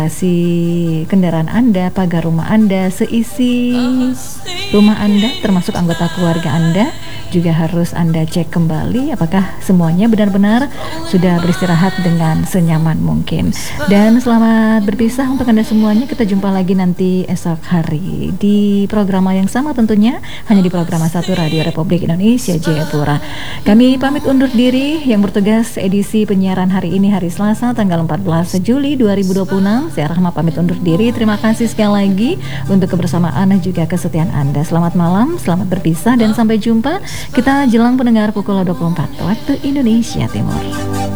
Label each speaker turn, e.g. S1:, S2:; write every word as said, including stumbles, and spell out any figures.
S1: bagasi kendaraan Anda, pagar rumah Anda, seisi rumah Anda, termasuk anggota keluarga Anda, juga harus Anda cek kembali apakah semuanya benar-benar sudah beristirahat dengan senyaman mungkin. Dan selamat berpisah untuk Anda semuanya. Kita jumpa lagi nanti esok hari di program yang sama tentunya, hanya di program satu Radio Republik Indonesia Jayapura. Kami pamit undur diri. Yang bertugas edisi penyiaran hari ini, hari Selasa tanggal empat belas Juli dua ribu dua puluh enam. Saya Rahma pamit undur diri. Terima kasih sekali lagi untuk kebersamaan dan juga kesetiaan Anda. Selamat malam, selamat berpisah dan sampai jumpa. Kita jelang pendengar pukul dua puluh empat waktu Indonesia Timur.